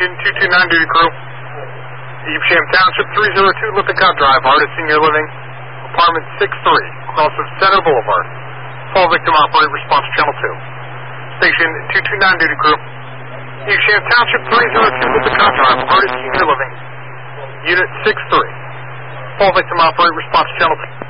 Station 229 duty crew. Evesham Township 302 Lippincott Drive, Artist Senior Living, Apartment 63, across of Center Boulevard. Fall victim operate response channel 2. Station 229 duty crew. Evesham Township 302 Lippincott Drive, Artist Senior Living, Unit 63. Fall victim operate response channel 2.